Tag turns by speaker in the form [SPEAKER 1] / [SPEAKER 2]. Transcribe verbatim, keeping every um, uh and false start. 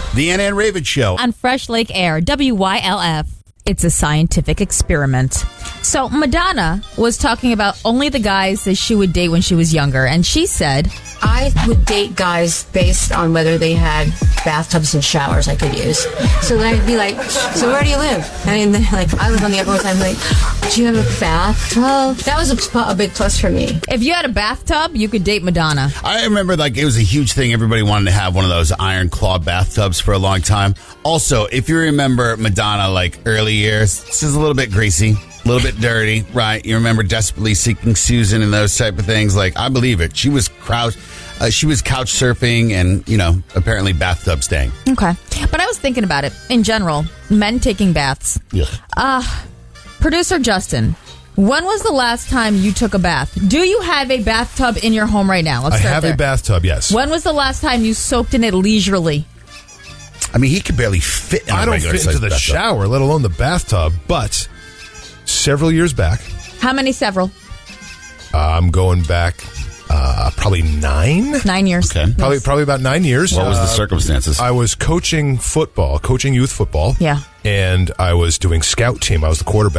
[SPEAKER 1] The Ann and Raven Show.
[SPEAKER 2] On Fresh Lake Air, W Y L F. It's a scientific experiment. So Madonna was talking about only the guys that she would date when she was younger. And she said,
[SPEAKER 3] I would date guys based on whether they had bathtubs and showers I could use. So then I'd be like, so where do you live? And then, like, I live on the Upper West Side. I'm like, do you have a bathtub? That was a, a big plus for me.
[SPEAKER 2] if you had a bathtub, you could date Madonna.
[SPEAKER 1] I remember, like, it was a huge thing. Everybody wanted to have one of those iron claw bathtubs for a long time. Also, if you remember Madonna, like, early years, this is a little bit greasy, a little bit dirty, right? You remember Desperately Seeking Susan and those type of things. Like, I believe it. She was crouch, uh, she was couch surfing and, you know, apparently bathtub staying.
[SPEAKER 2] Okay. But I was thinking about it. In general, men taking baths.
[SPEAKER 1] Yeah.
[SPEAKER 2] Uh, producer Justin, when was the last time you took a bath? Do you have a bathtub in your home right now? Let's
[SPEAKER 4] I
[SPEAKER 2] start
[SPEAKER 4] have
[SPEAKER 2] there.
[SPEAKER 4] a bathtub, yes.
[SPEAKER 2] When was the last time you soaked in it leisurely?
[SPEAKER 1] I mean, he could barely fit in a
[SPEAKER 4] I don't
[SPEAKER 1] regular
[SPEAKER 4] fit into
[SPEAKER 1] sized
[SPEAKER 4] the
[SPEAKER 1] bathtub.
[SPEAKER 4] shower, let alone the bathtub, but several years back,
[SPEAKER 2] How many several?
[SPEAKER 4] uh, I'm going back uh, probably nine?
[SPEAKER 2] Nine years.
[SPEAKER 1] Okay.
[SPEAKER 4] Probably probably about nine years.
[SPEAKER 1] What was the
[SPEAKER 4] Uh,
[SPEAKER 1] circumstances?
[SPEAKER 4] I was coaching football, coaching youth football.
[SPEAKER 2] Yeah.
[SPEAKER 4] And I was doing scout team. I was the quarterback.